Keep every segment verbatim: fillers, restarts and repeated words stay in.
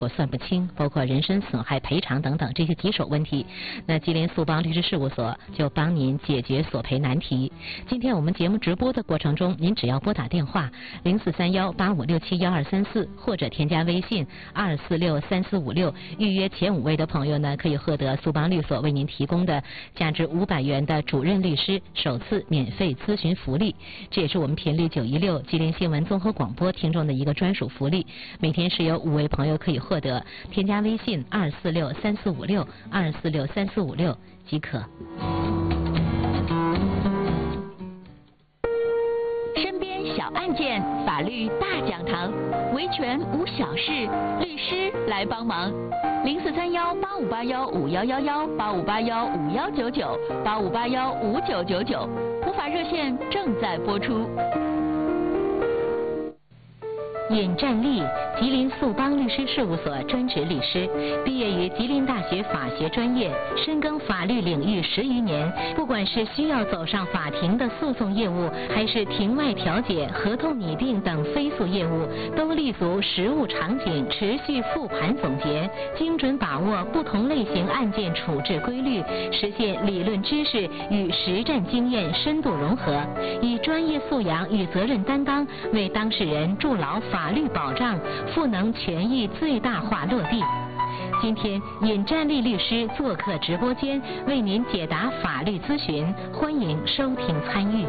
我算不清，包括人身损害赔偿等等这些棘手问题，那吉林速邦律师事务所就帮您解决索赔难题。今天我们节目直播的过程中，您只要拨打电话零四三幺八五六七幺二三四，或者添加微信二四六三四五六，预约前五位的朋友呢，可以获得速邦律所为您提供的价值五百元的主任律师首次免费咨询福利。这也是我们频率九一六吉林新闻综合广播听众的一个专属福利，每天是有五位朋友可以获得，添加微信二四六三四五六二四六三四五六即可。 身边小案件，法律大讲堂，维权无小事，律师来帮忙。零四三幺八五八幺五幺幺幺八五八幺五幺九九八五八幺五九九九，普法热线正在播出。 尹占利，吉林速邦律师事务所专职律师，毕业于吉林大学法学专业，深耕法律领域十余年。不管是需要走上法庭的诉讼业务，还是庭外调解、合同拟定等非诉业务，都立足实务场景，持续复盘总结，精准把握不同类型案件处置规律，实现理论知识与实战经验深度融合，以专业素养与责任担当，为当事人筑牢法法律保障、赋能权益最大化落地。今天，尹占利律师做客直播间，为您解答法律咨询，欢迎收听参与。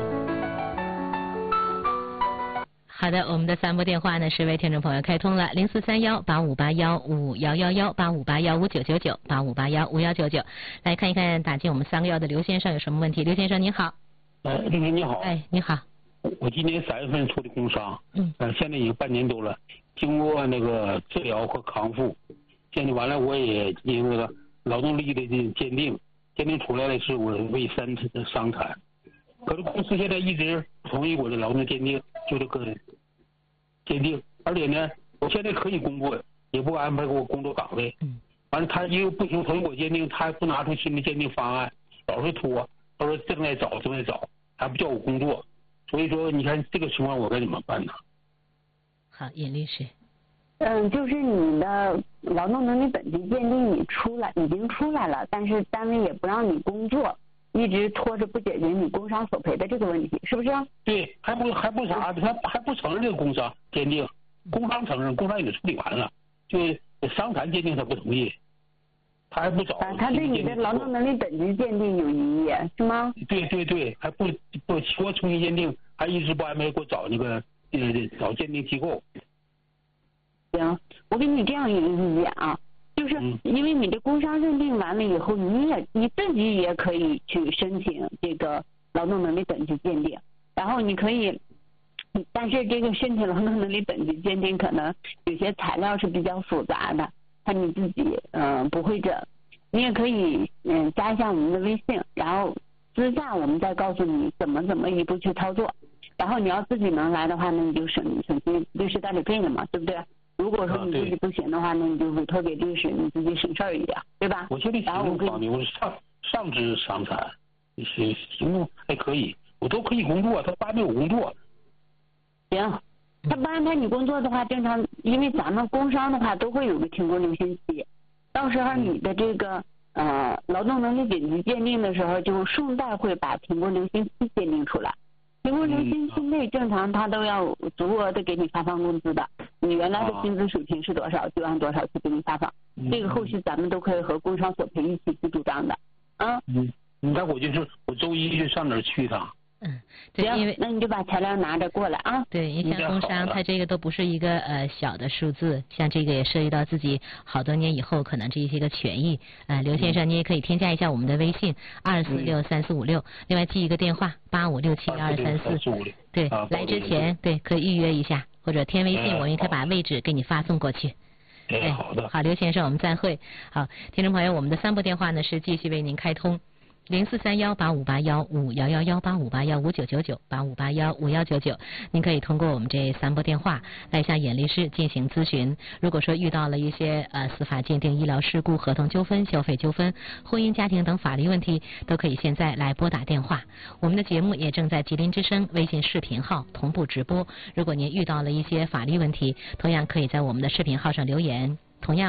好的，我们的三拨电话呢是为听众朋友开通了，零四三幺八五八幺五幺幺幺八五八幺五九九九八五八幺五幺九九，来看一看打进我们三个幺的刘先生有什么问题？刘先生您好。 呃，律师你好。 哎，你好。 我今年三月份出的工伤， 嗯， 呃，现在已经半年多了，经过那个治疗和康复，现在完了我也进行那个劳动力的鉴定，鉴定出来的是我为三伤残，可是公司现在一直不同意我的劳动鉴定，就这个鉴定，而且呢，我现在可以工作，也不安排给我工作岗位， 嗯， 完了他因为不行同意我鉴定，他还不拿出新的鉴定方案，老是拖，他说正在找正在找，还不叫我工作。所以说，你看这个情况我该怎么办呢？ 好，尹律师。 嗯，就是你的劳动能力本级鉴定你出来已经出来了，但是单位也不让你工作，一直拖着不解决你工伤索赔的这个问题，是不是？ 对，还不还不啥，他还不承认这个工伤鉴定，工伤承认，工伤已经处理完了，就伤残鉴定他不同意。他还不找、 啊，他对你的劳动能力本级鉴定有异议，是吗？ 对对对，还不不说重新鉴定，还一直不安排给我找那个呃找鉴定机构。 行，我给你这样一个意见啊，就是因为你的工伤认定完了以后，你也你自己也可以去申请这个劳动能力本级鉴定，然后你可以，但是这个申请劳动能力本级鉴定可能有些材料是比较复杂的。看你自己嗯、呃、不会整，你也可以嗯、呃、加一下我们的微信，然后私下我们再告诉你怎么怎么一步去操作。然后你要自己能来的话，那你就省省心律师代理费了嘛，对不对？如果说你自己不行的话，那你就委托给律师，你自己省事儿一点，对吧？ 我现在行动方面，我是上上肢伤残，行行动还可以，我都可以工作，他不安排我工作。 行。他不安排你工作的话，正常，因为咱们工伤的话都会有个停工留薪期，到时候你的这个呃劳动能力本级鉴定的时候，就顺带会把停工留薪期鉴定出来。停工留薪期内正常他都要足额的给你发放工资的，你原来的薪资水平是多少，就按多少去给你发放。这个后续咱们都可以和工伤索赔一起去主张的。啊， 嗯，那我就是我周一就上哪儿去一趟。 嗯，对，因为那你就把材料拿着过来啊。 对，因为像工伤，它这个都不是一个呃小的数字，像这个也涉及到自己好多年以后可能这些个权益。呃，刘先生，你也可以添加一下我们的微信二四六三四五六，另外记一个电话八五六七幺二三四。对，来之前对可以预约一下，或者填微信，我们也可以把位置给你发送过去。 哎，好的。 好，刘先生，我们再会。好，听众朋友，我们的三拨电话呢是继续为您开通。零四三幺八五八幺五幺幺幺八五八幺五九九九八五八幺五幺九九，您可以通过我们这三拨电话来向尹律师进行咨询。如果说遇到了一些呃司法鉴定、医疗事故、合同纠纷、消费纠纷、婚姻家庭等法律问题，都可以现在来拨打电话。我们的节目也正在吉林之声微信视频号同步直播。如果您遇到了一些法律问题，同样可以在我们的视频号上留言。同样